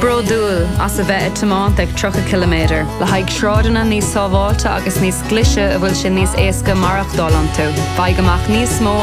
Brodúil as a bheith tamán ag 3 km. Le haig shrádanna níos sábháilte agus níos glise a bhfuil sin níos éasca marach dálan tú. Baigamach níos mó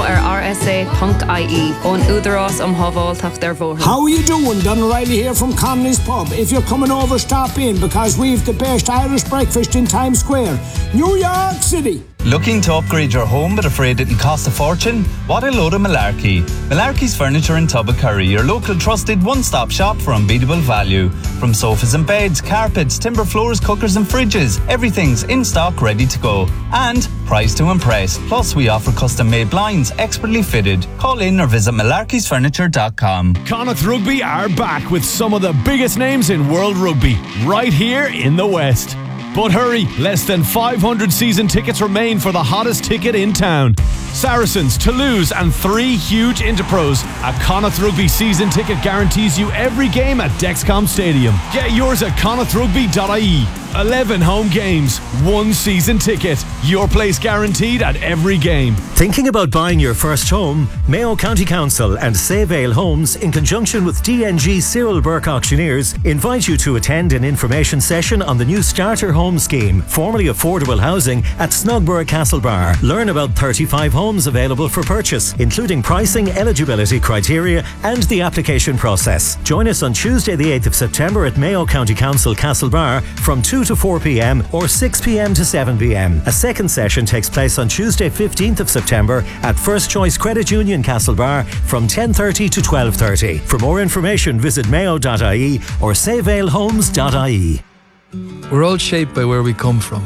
rsa.ie ón údarás hábháilteach dar bhóthar. How are you doing? Don O'Reilly here from Connolly's Pub. If you're coming over, stop in because we've the best Irish breakfast in Times Square, New York City. Looking to upgrade your home but afraid it can cost a fortune? What a load of malarkey. Malarkey's Furniture in Tubbercurry, your local trusted one-stop shop for unbeatable value. From sofas and beds, carpets, timber floors, cookers and fridges, everything's in stock ready to go. And priced to impress. Plus we offer custom-made blinds, expertly fitted. Call in or visit malarkeysfurniture.com. Connacht Rugby are back with some of the biggest names in world rugby, right here in the West. But hurry, less than 500 season tickets remain for the hottest ticket in town. Saracens, Toulouse and 3 huge Interpros. A Connacht Rugby season ticket guarantees you every game at Dexcom Stadium. Get yours at connachtrugby.ie. 11 home games, 1 season ticket. Your place guaranteed at every game. Thinking about buying your first home? Mayo County Council and Save Ale Homes, in conjunction with DNG Cyril Burke Auctioneers, invite you to attend an information session on the new Starter Home Scheme, formerly affordable housing, at Snogborough Castlebar. Learn about 35 homes available for purchase, including pricing, eligibility criteria and the application process. Join us on Tuesday the 8th of September at Mayo County Council Castlebar from 2 to 4 p.m. or 6 p.m. to 7 p.m. A second session takes place on Tuesday 15th of September at First Choice Credit Union Castlebar from 10:30 to 12:30. For more information visit mayo.ie or savealehomes.ie. We're all shaped by where we come from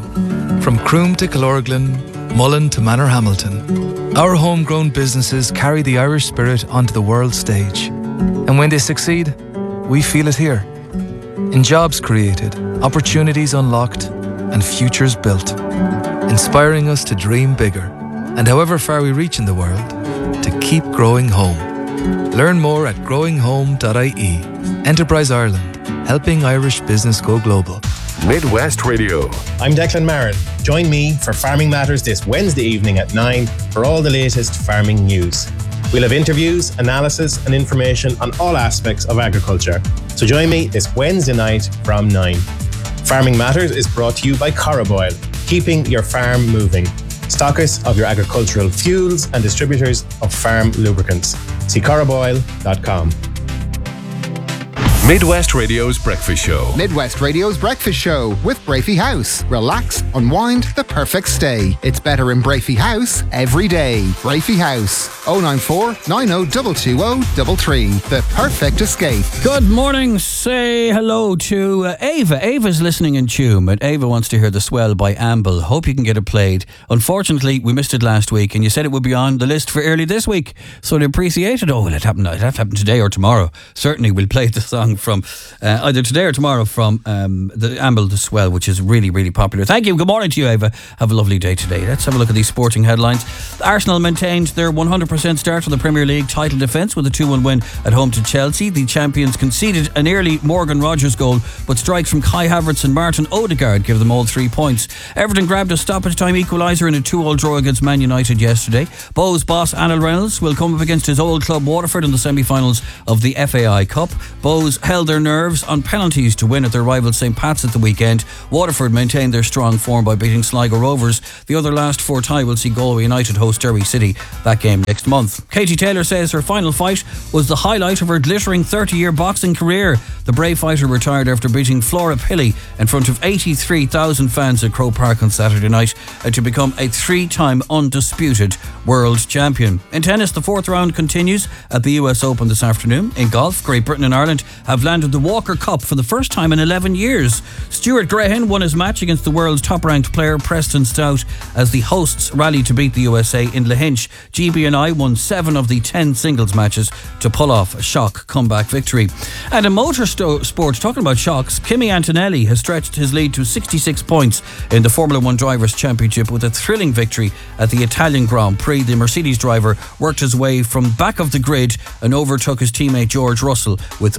Croom to Killorglin, Mullen to Manorhamilton. Our homegrown businesses carry the Irish spirit onto the world stage. And when they succeed, we feel it here. In jobs created, opportunities unlocked, and futures built. Inspiring us to dream bigger, and however far we reach in the world, to keep growing home. Learn more at growinghome.ie. Enterprise Ireland, helping Irish business go global. Midwest Radio. I'm Declan Marin. Join me for Farming Matters this Wednesday evening at 9 for all the latest farming news. We'll have interviews, analysis and information on all aspects of agriculture. So join me this Wednesday night from 9. Farming Matters is brought to you by Coroboil, keeping your farm moving. Stockists of your agricultural fuels and distributors of farm lubricants. See coroboil.com. Midwest Radio's Breakfast Show. Midwest Radio's Breakfast Show with Brafey House. Relax, unwind, the perfect stay. It's better in Brafey House every day. Brafey House, 094 90 The perfect escape. Good morning. Say hello to Ava. Ava's listening in tune, and Ava wants to hear The Swell by Amble. Hope you can get it played. Unfortunately, we missed it last week, and you said it would be on the list for early this week, so I appreciate it. Oh, will it happen? It'll have to happen today or tomorrow. Certainly, we'll play the song from either today or tomorrow from the Amble The Swell, which is really, really popular. Thank you. Good morning to you, Ava. Have a lovely day today. Let's have a look at these sporting headlines. Arsenal maintained their 100% start for the Premier League title defence with a 2-1 win at home to Chelsea. The champions conceded an early Morgan Rogers goal, but strikes from Kai Havertz and Martin Odegaard give them all 3 points. Everton grabbed a stoppage time equaliser in a 2-2 draw against Man United yesterday. Bows boss Anil Reynolds will come up against his old club Waterford in the semi-finals of the FAI Cup. Bows held their nerves on penalties to win at their rival St Pat's at the weekend. Waterford maintained their strong form by beating Sligo Rovers. The other last 4 tie will see Galway United host Derry City, that game next month. Katie Taylor says her final fight was the highlight of her glittering 30-year boxing career. The brave fighter retired after beating Flora Pilley in front of 83,000 fans at Croke Park on Saturday night to become a 3-time undisputed world champion. In tennis, the 4th round continues at the US Open this afternoon. In golf, Great Britain and Ireland have landed the Walker Cup for the first time in 11 years. Stuart Grahan won his match against the world's top-ranked player Preston Stout as the hosts rallied to beat the USA in Lahinch. GB&I won 7 of the 10 singles matches to pull off a shock comeback victory. And in motorsport, talking about shocks, Kimi Antonelli has stretched his lead to 66 points in the Formula 1 Drivers' Championship with a thrilling victory at the Italian Grand Prix. The Mercedes driver worked his way from back of the grid and overtook his teammate George Russell with 4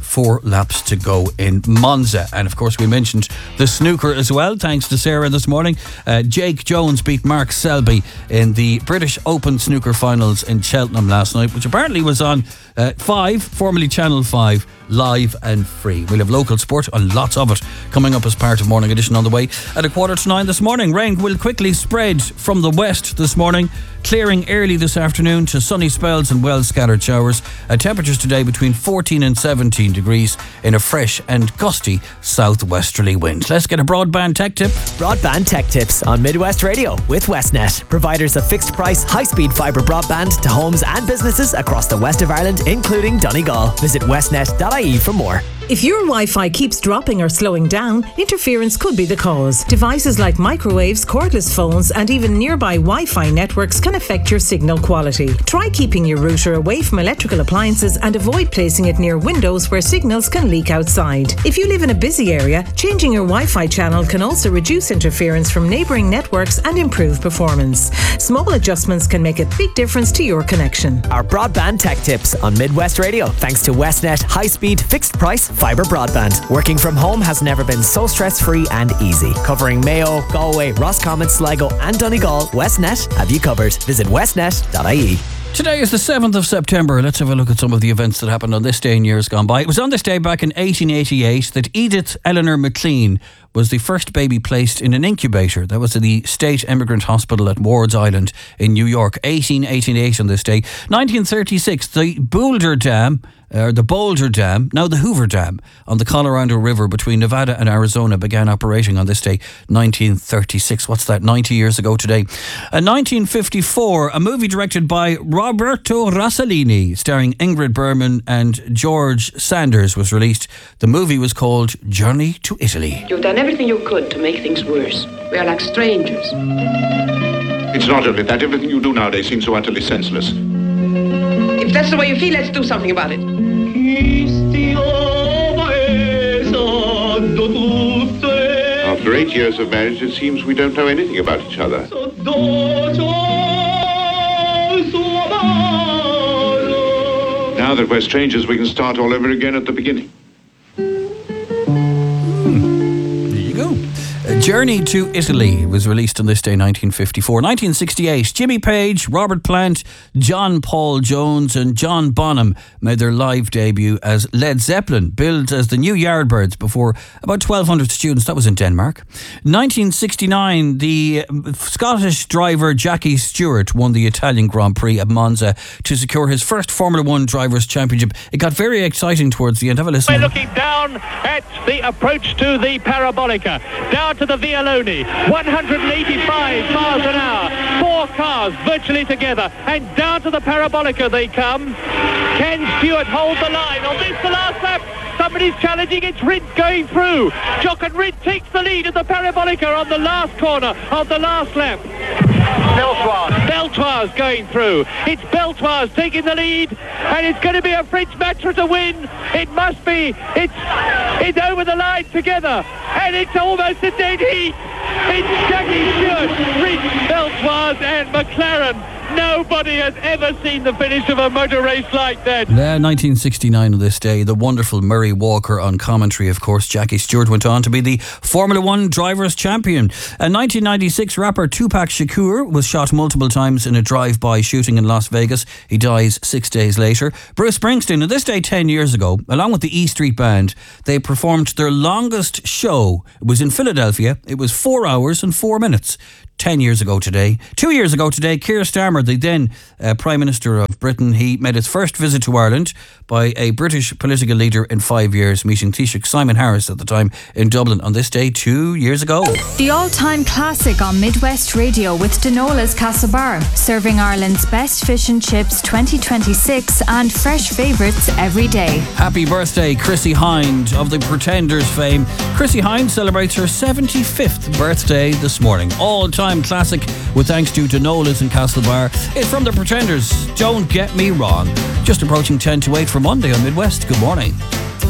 laps to go in Monza. And of course we mentioned the snooker as well, thanks to Sarah this morning. Jake Jones beat Mark Selby in the British Open snooker finals in Cheltenham last night, which apparently was on 5, formerly Channel 5, live and free. We'll have local sport and lots of it coming up as part of Morning Edition on the way at 8:45 this morning. Rain will quickly spread from the west this morning, clearing early this afternoon to sunny spells and well scattered showers. Temperatures today between 14 and 17 degrees in a fresh and gusty southwesterly wind. Let's get a broadband tech tip. Broadband tech tips on Midwest Radio with Westnet, providers of fixed price high-speed fibre broadband to homes and businesses across the west of Ireland, including Donegal. Visit westnet.ie for more. If your Wi-Fi keeps dropping or slowing down, interference could be the cause. Devices like microwaves, cordless phones, and even nearby Wi-Fi networks can affect your signal quality. Try keeping your router away from electrical appliances and avoid placing it near windows where signals can leak outside. If you live in a busy area, changing your Wi-Fi channel can also reduce interference from neighbouring networks and improve performance. Small adjustments can make a big difference to your connection. Our broadband tech tips on Midwest Radio, thanks to Westnet high-speed fixed price fibre broadband. Working from home has never been so stress-free and easy. Covering Mayo, Galway, Roscommon, Sligo and Donegal, Westnet have you covered. Visit westnet.ie. Today is the 7th of September. Let's have a look at some of the events that happened on this day in years gone by. It was on this day back in 1888 that Edith Eleanor McLean was the first baby placed in an incubator. That was at the State Emigrant Hospital at Ward's Island in New York. 1888 on this day. 1936, the Boulder Dam, now the Hoover Dam, on the Colorado River between Nevada and Arizona began operating on this day, 1936. What's that, 90 years ago today? 1954, a movie directed by Roberto Rossellini, starring Ingrid Bergman and George Sanders, was released. The movie was called Journey to Italy. You've done everything you could to make things worse. We are like strangers. It's not only that. Everything you do nowadays seems so utterly senseless. If that's the way you feel, let's do something about it. After 8 years of marriage, it seems we don't know anything about each other. Now that we're strangers, we can start all over again at the beginning. Journey to Italy was released on this day, 1954. 1968, Jimmy Page, Robert Plant, John Paul Jones and John Bonham made their live debut as Led Zeppelin, billed as the New Yardbirds before about 1,200 students. That was in Denmark. 1969, the Scottish driver Jackie Stewart won the Italian Grand Prix at Monza to secure his first Formula One Drivers' Championship. It got very exciting towards the end. Have a listen. We're looking down at the approach to the Parabolica, down to the Vialoni, 185 miles an hour, 4 cars virtually together, and down to the Parabolica they come. Can Stewart hold the line on this, the last lap? Somebody's challenging, it's Rindt going through. Jock and Rindt takes the lead at the Parabolica on the last corner of the last lap. Beltoise going through. It's Beltoise taking the lead, and it's going to be a French Matra to win. It must be. It's over the line together, and it's almost a dead heat. It's Jackie Stewart, Rindt, Beltoise and McLaren. Nobody has ever seen the finish of a motor race like that. 1969 on this day, the wonderful Murray Walker on commentary, of course. Jackie Stewart went on to be the Formula One Drivers' Champion. 1996, rapper Tupac Shakur was shot multiple times in a drive-by shooting in Las Vegas. He dies 6 days later. Bruce Springsteen, on this day 10 years ago, along with the E Street Band, they performed their longest show. It was in Philadelphia. It was 4 hours and 4 minutes. 10 years ago today. 2 years ago today, Keir Starmer, the then Prime Minister of Britain, he made his first visit to Ireland by a British political leader in 5 years, meeting Taoiseach Simon Harris at the time in Dublin on this day 2 years ago. The all-time classic on Midwest Radio with Denola's Castlebar, serving Ireland's best fish and chips 2026 and fresh favourites every day. Happy birthday, Chrissie Hynde of the Pretenders fame. Chrissie Hynde celebrates her 75th birthday this morning. All-time classic with thanks to Denola's and Castlebar. It's from the Pretenders, Don't Get Me Wrong. Just approaching 10 to 8 for Monday on Midwest. Good morning.